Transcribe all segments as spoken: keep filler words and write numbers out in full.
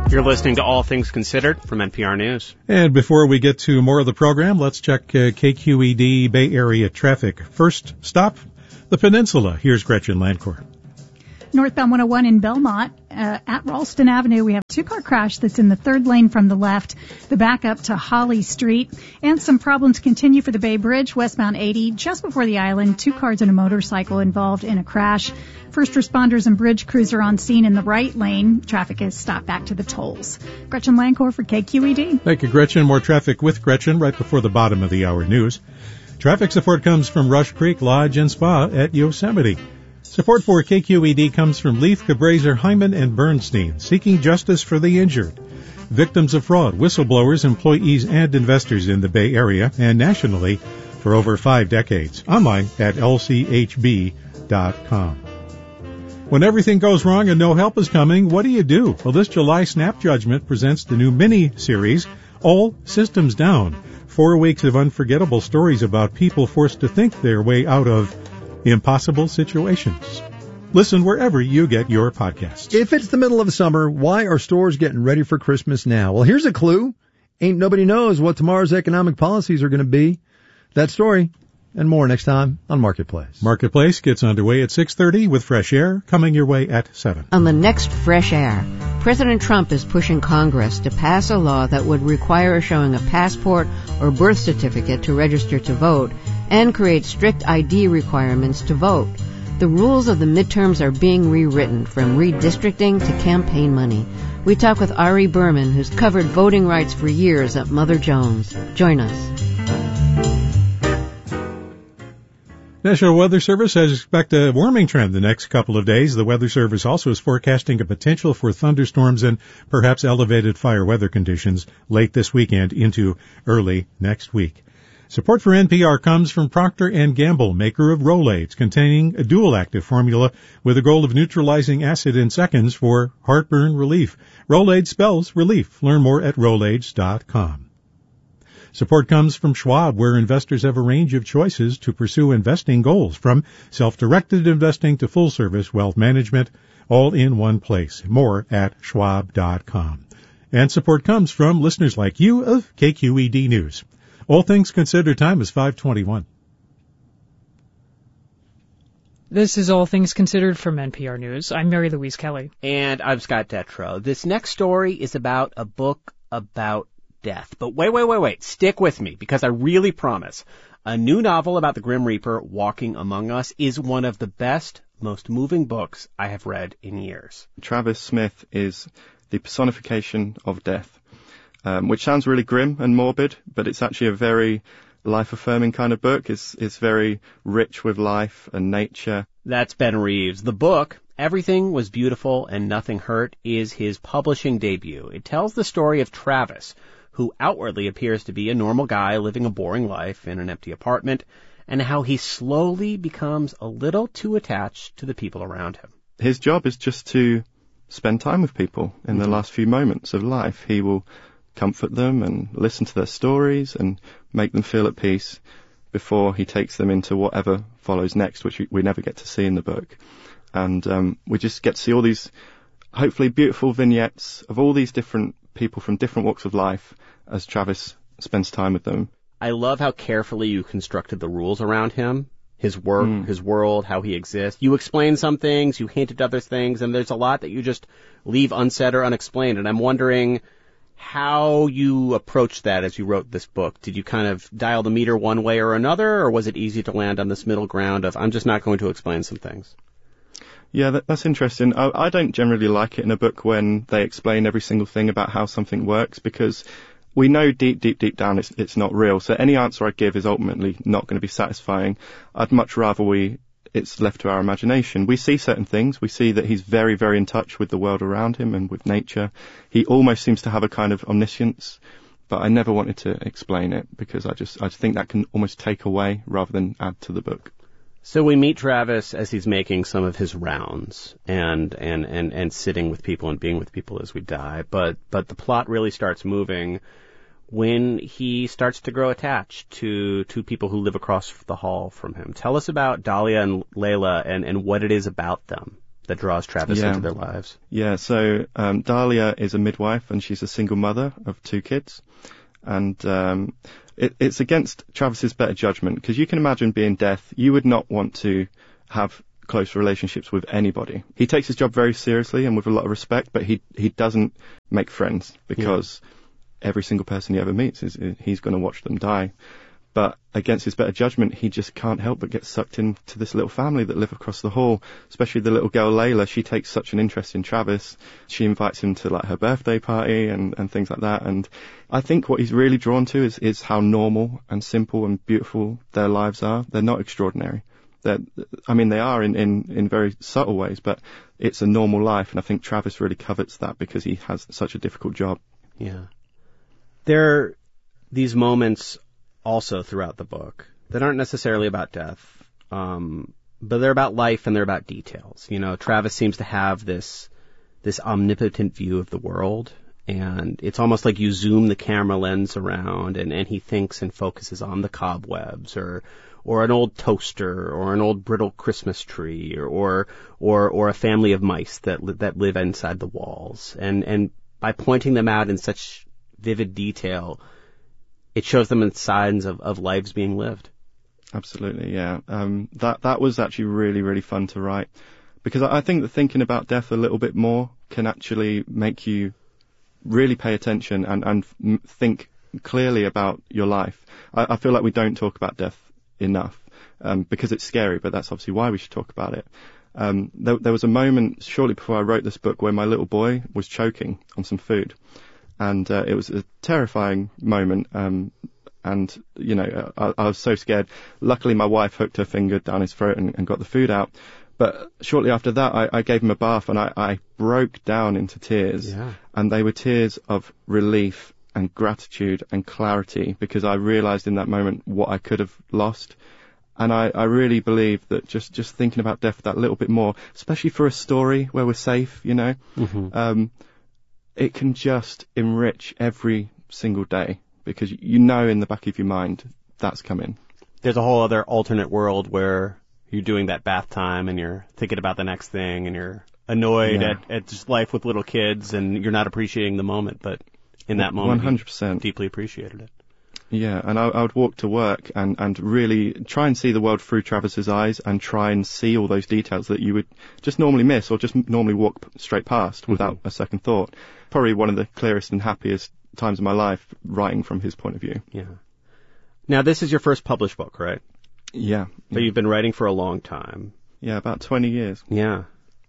You're listening to All Things Considered from N P R News. And before we get to more of the program, let's check uh, K Q E D Bay Area traffic. First stop, the Peninsula. Here's Gretchen Landcore. Northbound one oh one in Belmont, uh, at Ralston Avenue, we have a two-car crash that's in the third lane from the left, the backup to Holly Street. And some problems continue for the Bay Bridge, westbound eighty, just before the island. Two cars and a motorcycle involved in a crash. First responders and bridge crews are on scene in the right lane. Traffic is stopped back to the tolls. Gretchen Landcore for K Q E D. Thank you, Gretchen. More traffic with Gretchen right before the bottom of the hour news. Traffic support comes from Rush Creek Lodge and Spa at Yosemite. Support for K Q E D comes from Leaf, Cabraser, Hyman, and Bernstein, seeking justice for the injured. Victims of fraud, whistleblowers, employees, and investors in the Bay Area and nationally for over five decades. Online at L C H B dot com. When everything goes wrong and no help is coming, what do you do? Well, this July, Snap Judgment presents the new mini-series, All Systems Down. Four weeks of unforgettable stories about people forced to think their way out of impossible situations. Listen wherever you get your podcasts. If it's the middle of summer, why are stores getting ready for Christmas now? Well, here's a clue. Ain't nobody knows what tomorrow's economic policies are going to be. That story and more next time on Marketplace. Marketplace gets underway at six thirty with Fresh Air coming your way at seven. On the next Fresh Air, President Trump is pushing Congress to pass a law that would require showing a passport or birth certificate to register to vote and create strict I D requirements to vote. The rules of the midterms are being rewritten, from redistricting to campaign money. We talk with Ari Berman, who's covered voting rights for years at Mother Jones. Join us. National Weather Service has expect a warming trend the next couple of days. The Weather Service also is forecasting a potential for thunderstorms and perhaps elevated fire weather conditions late this weekend into early next week. Support for N P R comes from Procter and Gamble, maker of Rolaids, containing a dual-active formula with a goal of neutralizing acid in seconds for heartburn relief. Rolaids spells relief. Learn more at Rolaids dot com. Support comes from Schwab, where investors have a range of choices to pursue investing goals, from self-directed investing to full-service wealth management, all in one place. More at Schwab dot com. And support comes from listeners like you of K Q E D News. All things considered, time is five twenty-one. This is All Things Considered from N P R News. I'm Mary Louise Kelly. And I'm Scott Detrow. This next story is about a book about death. But wait, wait, wait, wait. Stick with me, because I really promise. A new novel about the Grim Reaper walking among us is one of the best, most moving books I have read in years. Travis Smith is the personification of death. Um, which sounds really grim and morbid, but it's actually a very life-affirming kind of book. It's, it's very rich with life and nature. That's Ben Reeves. The book, Everything Was Beautiful and Nothing Hurt, is his publishing debut. It tells the story of Travis, who outwardly appears to be a normal guy living a boring life in an empty apartment, and how he slowly becomes a little too attached to the people around him. His job is just to spend time with people in mm-hmm. the last few moments of life. He will comfort them and listen to their stories and make them feel at peace before he takes them into whatever follows next, which we, we never get to see in the book. And um, we just get to see all these hopefully beautiful vignettes of all these different people from different walks of life as Travis spends time with them. I love how carefully you constructed the rules around him, his work, mm. his world, how he exists. You explain some things, you hint at other things, and there's a lot that you just leave unsaid or unexplained. And I'm wondering how you approached that as you wrote this book. Did you kind of dial the meter one way or another, or was it easy to land on this middle ground of, I'm just not going to explain some things? Yeah, that, that's interesting. I, I don't generally like it in a book when they explain every single thing about how something works, because we know deep, deep, deep down it's, it's not real. So any answer I give is ultimately not going to be satisfying. I'd much rather we it's left to our imagination. We see certain things. We see that he's very, very in touch with the world around him and with nature. He almost seems to have a kind of omniscience, but I never wanted to explain it because I just I think that can almost take away rather than add to the book. So we meet Travis as he's making some of his rounds and, and, and, and sitting with people and being with people as we die. But, but the plot really starts moving when he starts to grow attached to two people who live across the hall from him. Tell us about Dahlia and Layla and, and what it is about them that draws Travis yeah. into their lives. Yeah, so um, Dahlia is a midwife, and she's a single mother of two kids. And um, it, it's against Travis's better judgment, because you can imagine being deaf, you would not want to have close relationships with anybody. He takes his job very seriously and with a lot of respect, but he he doesn't make friends, because yeah. every single person he ever meets is he's going to watch them die. But against his better judgment, he just can't help but get sucked into this little family that live across the hall, especially the little girl Layla. She takes such an interest in Travis. She invites him to like her birthday party and, and things like that. And I think what he's really drawn to is, is how normal and simple and beautiful their lives are. They're not extraordinary. They're, I mean, they are in, in, in very subtle ways, but it's a normal life. And I think Travis really covets that because he has such a difficult job. Yeah. There are these moments also throughout the book that aren't necessarily about death, um, but they're about life and they're about details. You know, Travis seems to have this this omnipotent view of the world, and it's almost like you zoom the camera lens around, and, and he thinks and focuses on the cobwebs, or or an old toaster, or an old brittle Christmas tree, or or or, or a family of mice that li- that live inside the walls, and and by pointing them out in such vivid detail, it shows them in signs of, of lives being lived. Absolutely, yeah. Um, that that was actually really, really fun to write, because I, I think that thinking about death a little bit more can actually make you really pay attention and, and f- think clearly about your life. I, I feel like we don't talk about death enough um, because it's scary, but that's obviously why we should talk about it. Um, there, there was a moment shortly before I wrote this book where my little boy was choking on some food. And uh, it was a terrifying moment, um, and, you know, I, I was so scared. Luckily, my wife hooked her finger down his throat and, and got the food out. But shortly after that, I, I gave him a bath, and I, I broke down into tears. Yeah. And they were tears of relief and gratitude and clarity, because I realized in that moment what I could have lost. And I, I really believe that just, just thinking about death that little bit more, especially for a story where we're safe, you know, Mm-hmm. um, it can just enrich every single day, because you know in the back of your mind that's coming. There's a whole other alternate world where you're doing that bath time and you're thinking about the next thing and you're annoyed Yeah. at, at just life with little kids and you're not appreciating the moment, but in that moment one hundred percent. you deeply appreciated it. Yeah, and I, I would walk to work and, and really try and see the world through Travis's eyes and try and see all those details that you would just normally miss or just normally walk p- straight past Mm-hmm. without a second thought. Probably one of the clearest and happiest times of my life writing from his point of view. Yeah. Now, this is your first published book, right? Yeah. But you've been writing for a long time. Yeah, about twenty years. Yeah.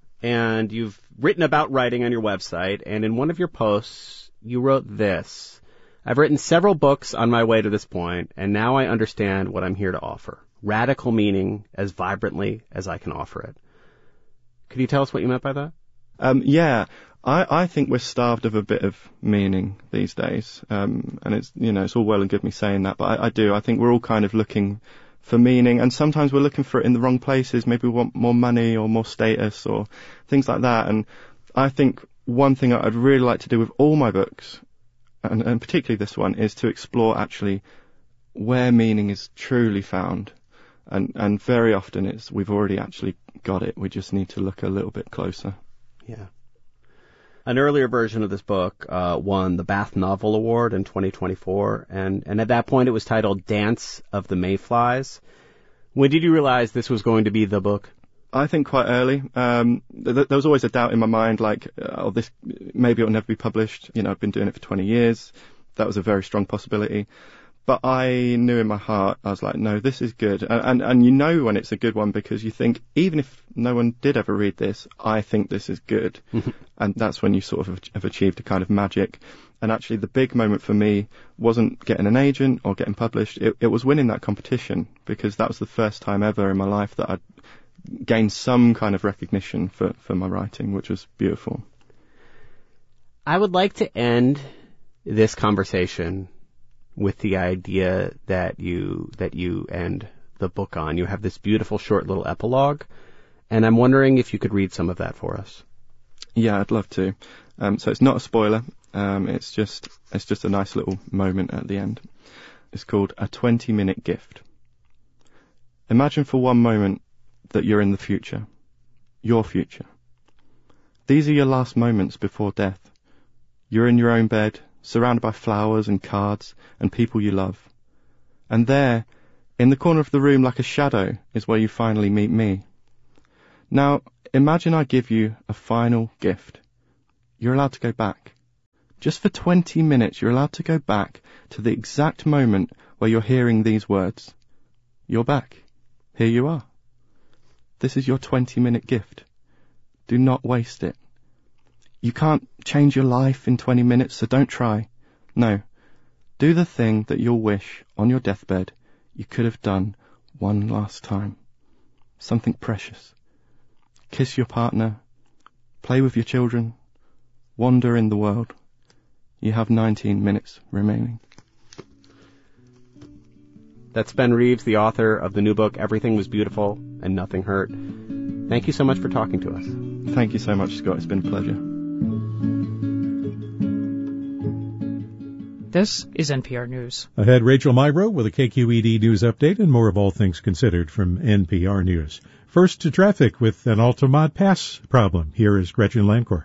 And you've written about writing on your website, and in one of your posts, you wrote this. I've written several books on my way to this point, and now I understand what I'm here to offer. Radical meaning as vibrantly as I can offer it. Could you tell us what you meant by that? Um, yeah, I, I think we're starved of a bit of meaning these days. Um, and it's, you know, it's all well and good me saying that, but I, I do. I think we're all kind of looking for meaning, and sometimes we're looking for it in the wrong places. Maybe we want more money or more status or things like that. And I think one thing I'd really like to do with all my books, and, and particularly this one, is to explore actually where meaning is truly found. And, and very often it's, we've already actually got it. We just need to look a little bit closer. Yeah. An earlier version of this book uh, won the Bath Novel Award in twenty twenty-four, and, and at that point it was titled Dance of the Mayflies. When did you realize this was going to be the book? I think quite early. Um, th- there was always a doubt in my mind, like, oh, this maybe it'll never be published. You know, I've been doing it for twenty years. That was a very strong possibility. But I knew in my heart, I was like, no, this is good. And, and, and you know when it's a good one because you think, even if no one did ever read this, I think this is good. And that's when you sort of have achieved a kind of magic. And actually the big moment for me wasn't getting an agent or getting published. It, it was winning that competition, because that was the first time ever in my life that I'd gained some kind of recognition for, for my writing, which was beautiful. I would like to end this conversation with the idea that you that you end the book on. You have this beautiful short little epilogue, and I'm wondering if you could read some of that for us. Yeah, I'd love to. Um, so it's not a spoiler. Um, it's just it's just a nice little moment at the end. It's called A twenty-Minute Gift. Imagine for one moment that you're in the future, your future, These are your last moments before death. You're in your own bed, surrounded by flowers and cards and people you love. And there, in the corner of the room like a shadow, is where you finally meet me. Now, imagine I give you a final gift. You're allowed to go back. Just for twenty minutes, you're allowed to go back to the exact moment where you're hearing these words. You're back. Here you are. This is your twenty-minute gift. Do not waste it. You can't change your life in twenty minutes, so don't try. No. Do the thing that you'll wish on your deathbed you could have done one last time. Something precious. Kiss your partner. Play with your children. Wander in the world. You have nineteen minutes remaining. That's Ben Reeves, the author of the new book, Everything Was Beautiful and Nothing Hurt. Thank you so much for talking to us. Thank you so much, Scott. It's been a pleasure. This is N P R News. Ahead, Rachel Myrow with a K Q E D News Update and more of All Things Considered from N P R News. First to traffic with an Altamont Pass problem. Here is Gretchen Lancor.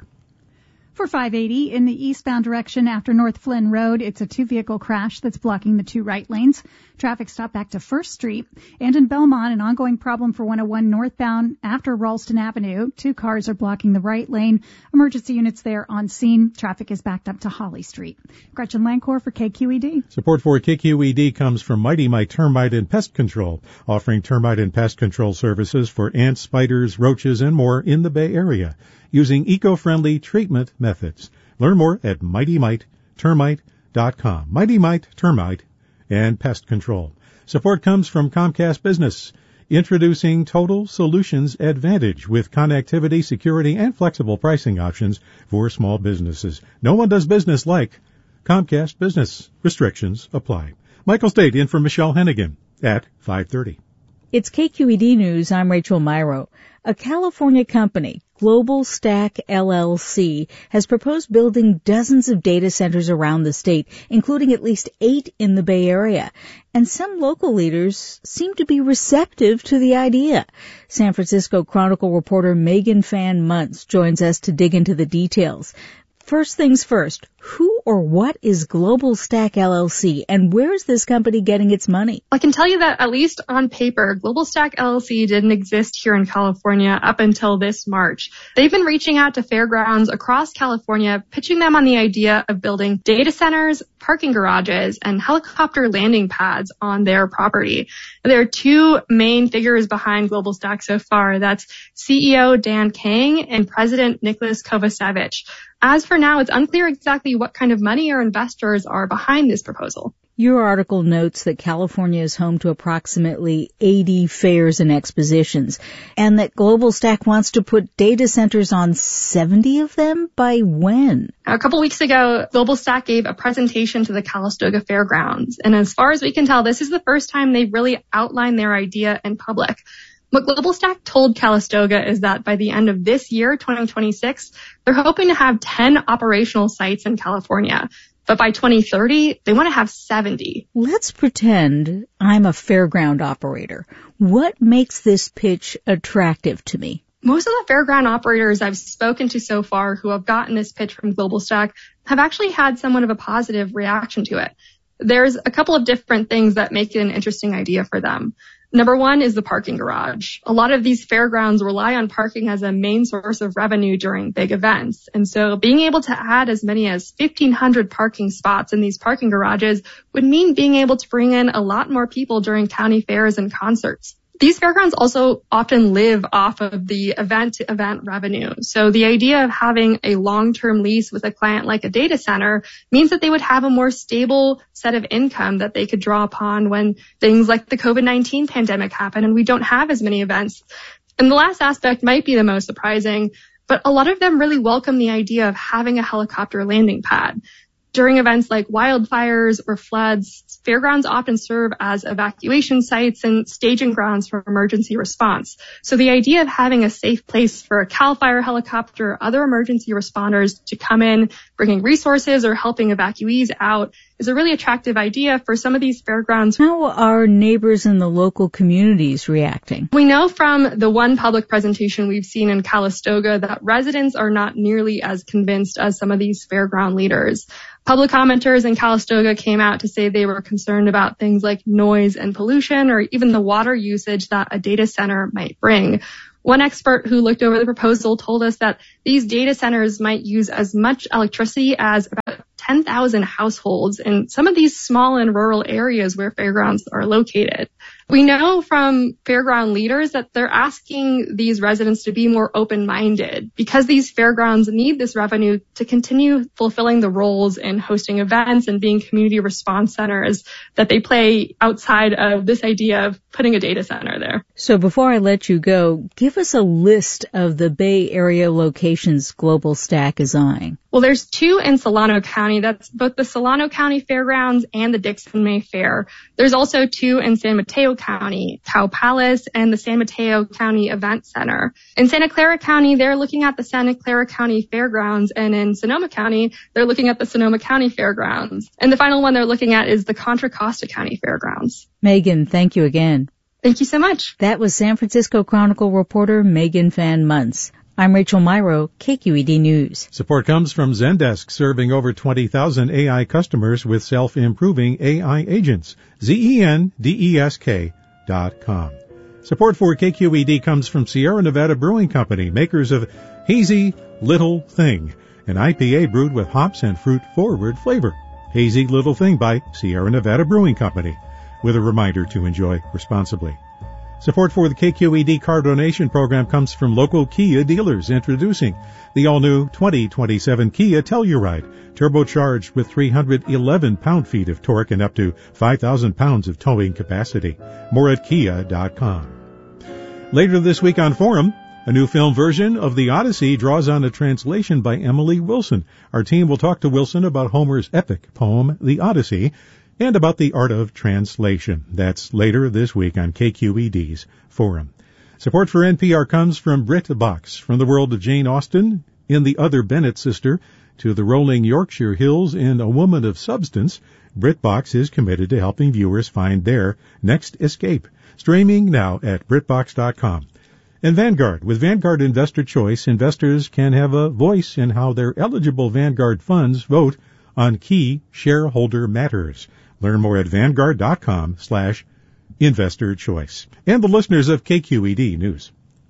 For five eighty in the eastbound direction after North Flynn Road, it's a two-vehicle crash that's blocking the two right lanes. Traffic stop back to First Street. And in Belmont, an ongoing problem for one oh one northbound after Ralston Avenue. Two cars are blocking the right lane. Emergency units there on scene. Traffic is backed up to Holly Street. Gretchen Lancor for K Q E D. Support for K Q E D comes from Mighty Mite Termite and Pest Control, offering termite and pest control services for ants, spiders, roaches, and more in the Bay Area, using eco-friendly treatment methods. Learn more at mighty mite termite dot com. Mighty Mite Termite and Pest Control. Support comes from Comcast Business, introducing Total Solutions Advantage with connectivity, security, and flexible pricing options for small businesses. No one does business like Comcast Business. Restrictions apply. Michael State in for Michelle Hennigan at five thirty. It's K Q E D News. I'm Rachel Myrow. A California company, Global Stack L L C, has proposed building dozens of data centers around the state, including at least eight in the Bay Area. And some local leaders seem to be receptive to the idea. San Francisco Chronicle reporter Megan Fan Muntz joins us to dig into the details. First things first, who or what is Global Stack L L C, and where is this company getting its money? I can tell you that, at least on paper, Global Stack L L C didn't exist here in California up until this March. They've been reaching out to fairgrounds across California, pitching them on the idea of building data centers, parking garages, and helicopter landing pads on their property. There are two main figures behind Global Stack so far. That's C E O Dan Kang and President Nicholas Kovacevic. As for now, it's unclear exactly what kind of money or investors are behind this proposal. Your article notes that California is home to approximately eighty fairs and expositions, and that Global Stack wants to put data centers on seventy of them. By when? A couple weeks ago, Global Stack gave a presentation to the Calistoga Fairgrounds, and as far as we can tell, this is the first time they've really outlined their idea in public. What Global Stack told Calistoga is that by the end of this year, twenty twenty-six, they're hoping to have ten operational sites in California. But by twenty thirty, they want to have seventy. Let's pretend I'm a fairground operator. What makes this pitch attractive to me? Most of the fairground operators I've spoken to so far who have gotten this pitch from Global Stack have actually had somewhat of a positive reaction to it. There's a couple of different things that make it an interesting idea for them. Number one is the parking garage. A lot of these fairgrounds rely on parking as a main source of revenue during big events. And so being able to add as many as fifteen hundred parking spots in these parking garages would mean being able to bring in a lot more people during county fairs and concerts. These fairgrounds also often live off of the event-to-event revenue. So the idea of having a long-term lease with a client like a data center means that they would have a more stable set of income that they could draw upon when things like the COVID nineteen pandemic happen and we don't have as many events. And the last aspect might be the most surprising, but a lot of them really welcome the idea of having a helicopter landing pad. During events like wildfires or floods, fairgrounds often serve as evacuation sites and staging grounds for emergency response. So the idea of having a safe place for a CAL FIRE helicopter or other emergency responders to come in, bringing resources or helping evacuees out, is is a really attractive idea for some of these fairgrounds. How are neighbors in the local communities reacting? We know from the one public presentation we've seen in Calistoga that residents are not nearly as convinced as some of these fairground leaders. Public commenters in Calistoga came out to say they were concerned about things like noise and pollution, or even the water usage that a data center might bring. One expert who looked over the proposal told us that these data centers might use as much electricity as about ten thousand households in some of these small and rural areas where fairgrounds are located. We know from fairground leaders that they're asking these residents to be more open-minded because these fairgrounds need this revenue to continue fulfilling the roles in hosting events and being community response centers that they play outside of this idea of putting a data center there. So before I let you go, give us a list of the Bay Area locations Global Stack is eyeing. Well, there's two in Solano County. That's both the Solano County Fairgrounds and the Dixon May Fair. There's also two in San Mateo County, Cow Palace and the San Mateo County Event Center. In Santa Clara County, they're looking at the Santa Clara County Fairgrounds, and in Sonoma County, they're looking at the Sonoma County Fairgrounds. And the final one they're looking at is the Contra Costa County Fairgrounds. Megan, thank you again. Thank you so much. That was San Francisco Chronicle reporter Megan Van Muntz. I'm Rachel Myrow, K Q E D News. Support comes from Zendesk, serving over twenty thousand A I customers with self-improving A I agents. Z E N D E S K dot com. Support for K Q E D comes from Sierra Nevada Brewing Company, makers of Hazy Little Thing, an I P A brewed with hops and fruit-forward flavor. Hazy Little Thing by Sierra Nevada Brewing Company, with a reminder to enjoy responsibly. Support for the K Q E D car donation program comes from local Kia dealers, introducing the all-new twenty twenty-seven Kia Telluride, turbocharged with three hundred eleven pound-feet of torque and up to five thousand pounds of towing capacity. More at kia dot com. Later this week on Forum, a new film version of The Odyssey draws on a translation by Emily Wilson. Our team will talk to Wilson about Homer's epic poem, The Odyssey, and about the art of translation. That's later this week on K Q E D's Forum. Support for N P R comes from BritBox, from the world of Jane Austen in The Other Bennett Sister to the rolling Yorkshire Hills in A Woman of Substance. BritBox is committed to helping viewers find their next escape. Streaming now at Brit Box dot com. And Vanguard. With Vanguard Investor Choice, investors can have a voice in how their eligible Vanguard funds vote on key shareholder matters. Learn more at Vanguard dot com slash investor choice. And the listeners of K Q E D News.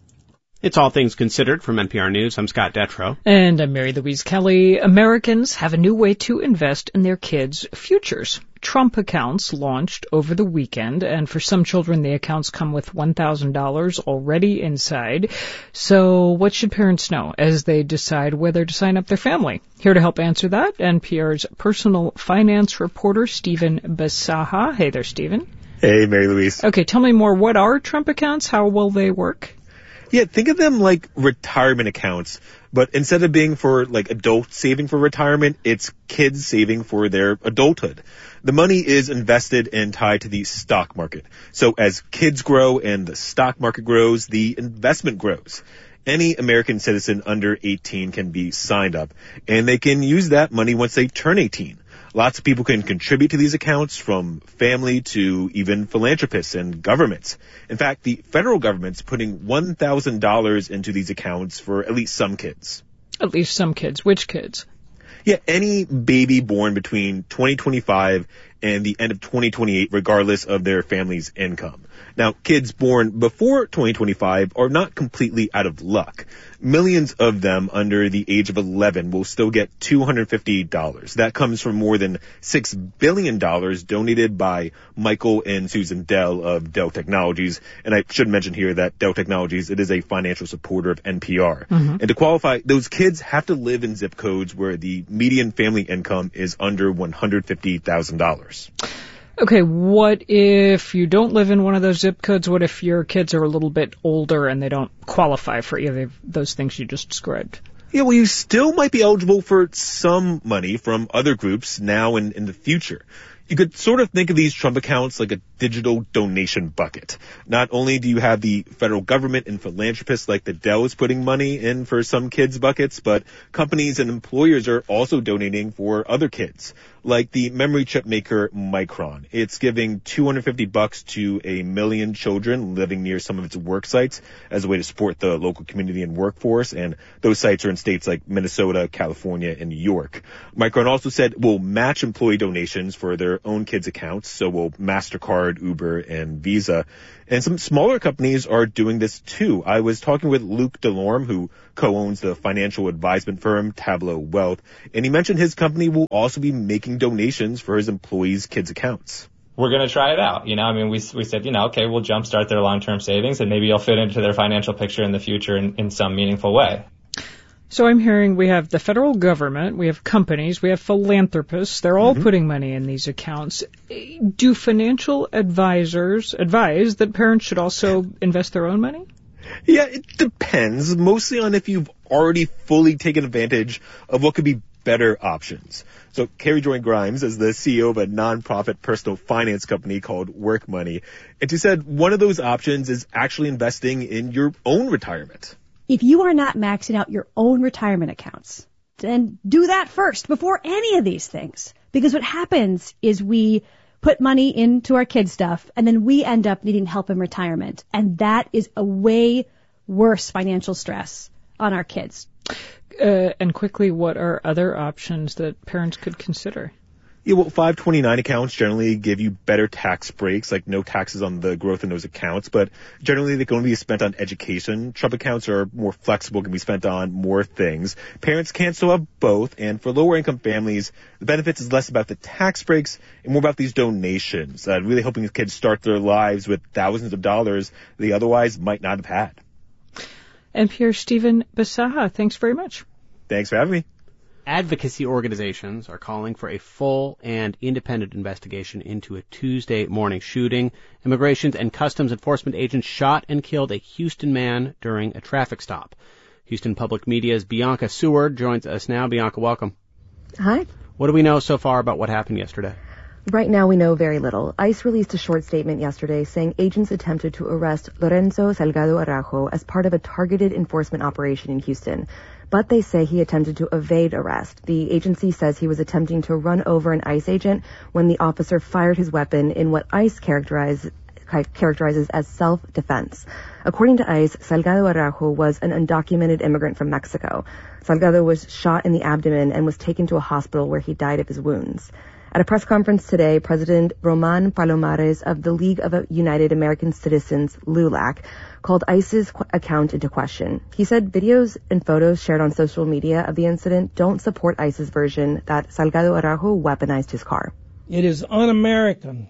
It's All Things Considered from N P R News. I'm Scott Detrow. And I'm Mary Louise Kelly. Americans have a new way to invest in their kids' futures. Trump accounts launched over the weekend, and for some children, the accounts come with one thousand dollars already inside. So what should parents know as they decide whether to sign up their family? Here to help answer that, N P R's personal finance reporter, Stephen Basaha. Hey there, Stephen. Hey, Mary Louise. Okay, tell me more. What are Trump accounts? How will they work? Yeah, think of them like retirement accounts, but instead of being for like adults saving for retirement, it's kids saving for their adulthood. The money is invested and tied to the stock market. So as kids grow and the stock market grows, the investment grows. Any American citizen under eighteen can be signed up, and they can use that money once they turn eighteen. Lots of people can contribute to these accounts, from family to even philanthropists and governments. In fact, the federal government's putting one thousand dollars into these accounts for at least some kids. At least some kids. Which kids? Yeah, any baby born between twenty twenty-five and the end of twenty twenty-eight, regardless of their family's income. Now, kids born before twenty twenty-five are not completely out of luck. Millions of them under the age of eleven will still get two hundred fifty dollars. That comes from more than six billion dollars donated by Michael and Susan Dell of Dell Technologies. And I should mention here that Dell Technologies, it is a financial supporter of N P R. Mm-hmm. And to qualify, those kids have to live in zip codes where the median family income is under one hundred fifty thousand dollars. Okay, what if you don't live in one of those zip codes? What if your kids are a little bit older and they don't qualify for either of those things you just described? Yeah, well, you still might be eligible for some money from other groups now and in the future. You could sort of think of these Trump accounts like a digital donation bucket. Not only do you have the federal government and philanthropists like the Dells putting money in for some kids' buckets, but companies and employers are also donating for other kids. like the memory chip maker Micron. It's giving two hundred fifty bucks to a million children living near some of its work sites as a way to support the local community and workforce, and those sites are in states like Minnesota, California, and New York. Micron also said we'll match employee donations for their own kids' accounts, so will MasterCard, Uber, and Visa. And some smaller companies are doing this too. I was talking with Luc Delorme, who co-owns the financial advisement firm Tableau Wealth, and he mentioned his company will also be making donations for his employees' kids' accounts. We're going to try it out. You know, I mean, we we said, you know, okay, we'll jumpstart their long-term savings, and maybe it'll fit into their financial picture in the future in, in some meaningful way. So I'm hearing we have the federal government, we have companies, we have philanthropists. They're all Mm-hmm. putting money in these accounts. Do financial advisors advise that parents should also invest their own money? Yeah, it depends, mostly on if you've already fully taken advantage of what could be better options. So Carrie Joy Grimes is the C E O of a nonprofit personal finance company called Work Money, and she said one of those options is actually investing in your own retirement. If you are not maxing out your own retirement accounts, then do that first before any of these things. Because what happens is we put money into our kids' stuff, and then we end up needing help in retirement. And that is a way worse financial stress on our kids. Uh, and quickly, what are other options that parents could consider? Yeah, well, five twenty-nine accounts generally give you better tax breaks, like no taxes on the growth in those accounts, but generally they can only be spent on education. Trump accounts are more flexible, can be spent on more things. Parents can still have both, and for lower income families, the benefits is less about the tax breaks and more about these donations, uh, really helping kids start their lives with thousands of dollars they otherwise might not have had. N P R's Stephen Bisaha, thanks very much. Thanks for having me. Advocacy organizations are calling for a full and independent investigation into a Tuesday morning shooting. Immigration and Customs Enforcement agents shot and killed a Houston man during a traffic stop. Houston Public Media's Bianca Seward joins us now. Bianca, welcome. Hi. What do we know so far about what happened yesterday? Right now we know very little. ICE released a short statement yesterday saying agents attempted to arrest Lorenzo Salgado Araujo as part of a targeted enforcement operation in Houston. But they say he attempted to evade arrest. The agency says he was attempting to run over an ICE agent when the officer fired his weapon in what ICE characterize, characterizes as self-defense. According to ICE, Salgado Araujo was an undocumented immigrant from Mexico. Salgado was shot in the abdomen and was taken to a hospital where he died of his wounds. At a press conference today, President Roman Palomares of the League of United American Citizens, LULAC, called ICE's qu- account into question. He said videos and photos shared on social media of the incident don't support ICE's version that Salgado Araujo weaponized his car. It is un-American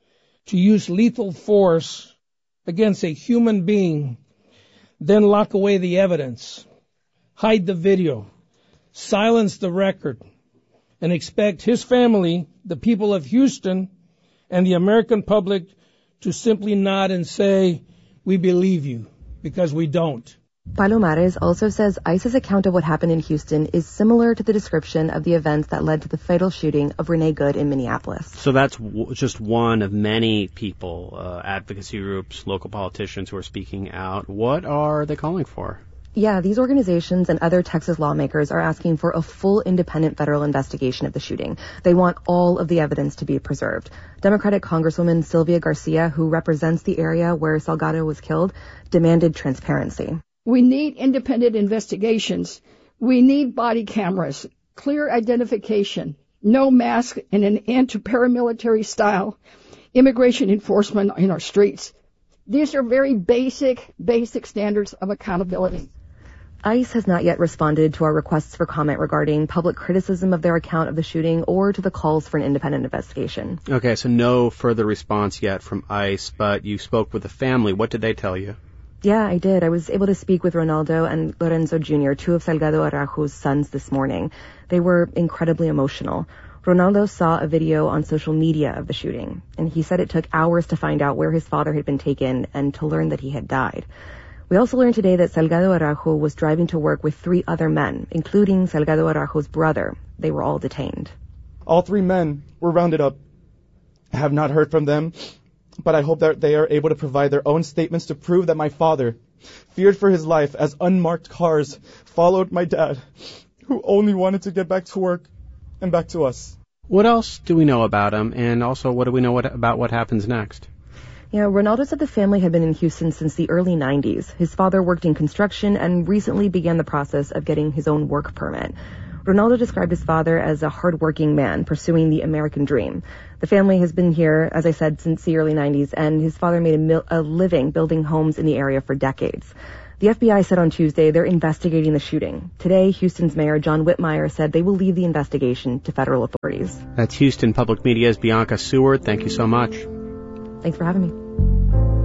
to use lethal force against a human being, then lock away the evidence, hide the video, silence the record, and expect his family, the people of Houston, and the American public to simply nod and say, we believe you, because we don't. Palomares also says ICE's account of what happened in Houston is similar to the description of the events that led to the fatal shooting of Renee Good in Minneapolis. So that's w- just one of many people, uh, advocacy groups, local politicians who are speaking out. What are they calling for? Yeah, these organizations and other Texas lawmakers are asking for a full independent federal investigation of the shooting. They want all of the evidence to be preserved. Democratic Congresswoman Sylvia Garcia, who represents the area where Salgado was killed, demanded transparency. We need independent investigations. We need body cameras, clear identification, no mask, and an end to paramilitary style immigration enforcement in our streets. These are very basic, basic standards of accountability. ICE has not yet responded to our requests for comment regarding public criticism of their account of the shooting or to the calls for an independent investigation. Okay, so no further response yet from ICE, but you spoke with the family. What did they tell you? Yeah, I did. I was able to speak with Ronaldo and Lorenzo Junior, two of Salgado Araujo's sons, this morning. They were incredibly emotional. Ronaldo saw a video on social media of the shooting, and he said it took hours to find out where his father had been taken and to learn that he had died. We also learned today that Salgado Araujo was driving to work with three other men, including Salgado Araujo's brother. They were all detained. All three men were rounded up. I have not heard from them, but I hope that they are able to provide their own statements to prove that my father, feared for his life as unmarked cars followed my dad, who only wanted to get back to work and back to us. What else do we know about him, and also what do we know what, about what happens next? Yeah, Ronaldo said the family had been in Houston since the early nineties. His father worked in construction and recently began the process of getting his own work permit. Ronaldo described his father as a hardworking man pursuing the American dream. The family has been here, as I said, since the early nineties, and his father made a, mil- a living building homes in the area for decades. The F B I said on Tuesday they're investigating the shooting. Today, Houston's Mayor John Whitmire said they will leave the investigation to federal authorities. That's Houston Public Media's Bianca Seward. Thank you so much. Thanks for having me.